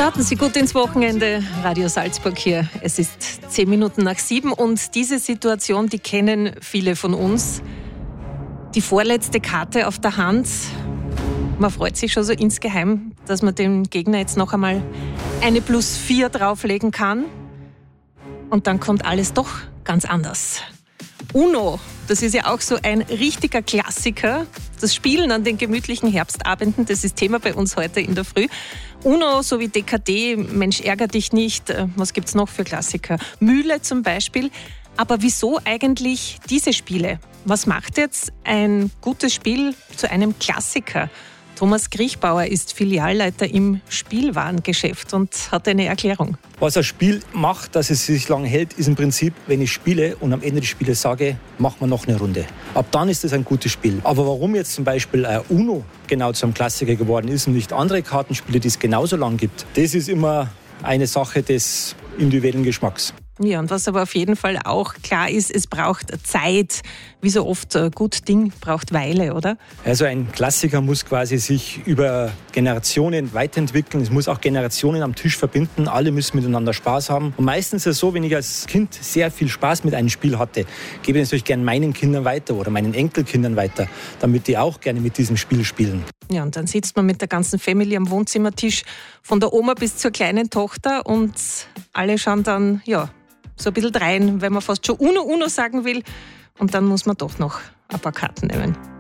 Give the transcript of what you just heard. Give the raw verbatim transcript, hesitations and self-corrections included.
Starten Sie gut ins Wochenende. Radio Salzburg hier. Es ist zehn Minuten nach sieben und diese Situation, die kennen viele von uns. Die vorletzte Karte auf der Hand. Man freut sich schon so insgeheim, dass man dem Gegner jetzt noch einmal eine plus vier drauflegen kann. Und dann kommt alles doch ganz anders. Uno, das ist ja auch so ein richtiger Klassiker. Das Spielen an den gemütlichen Herbstabenden, das ist Thema bei uns heute in der Früh. Uno sowie D K D, Mensch, ärger dich nicht. Was gibt's noch für Klassiker? Mühle zum Beispiel. Aber wieso eigentlich diese Spiele? Was macht jetzt ein gutes Spiel zu einem Klassiker? Thomas Kriechbauer ist Filialleiter im Spielwarengeschäft und hat eine Erklärung. Was ein Spiel macht, dass es sich lang hält, ist im Prinzip, wenn ich spiele und am Ende des Spieles sage, machen wir noch eine Runde. Ab dann ist es ein gutes Spiel. Aber warum jetzt zum Beispiel äh, Uno genau zu einem Klassiker geworden ist und nicht andere Kartenspiele, die es genauso lang gibt, das ist immer eine Sache des individuellen Geschmacks. Ja, und was aber auf jeden Fall auch klar ist, es braucht Zeit. Wie so oft, ein gut Ding braucht Weile, oder? Also ein Klassiker muss quasi sich über Generationen weiterentwickeln. Es muss auch Generationen am Tisch verbinden. Alle müssen miteinander Spaß haben. Und meistens ist es so, wenn ich als Kind sehr viel Spaß mit einem Spiel hatte, gebe ich es natürlich gerne meinen Kindern weiter oder meinen Enkelkindern weiter, damit die auch gerne mit diesem Spiel spielen. Ja, und dann sitzt man mit der ganzen Family am Wohnzimmertisch, von der Oma bis zur kleinen Tochter und alle schauen dann, ja, so ein bisschen rein, wenn man fast schon Uno Uno sagen will. Und dann muss man doch noch ein paar Karten nehmen.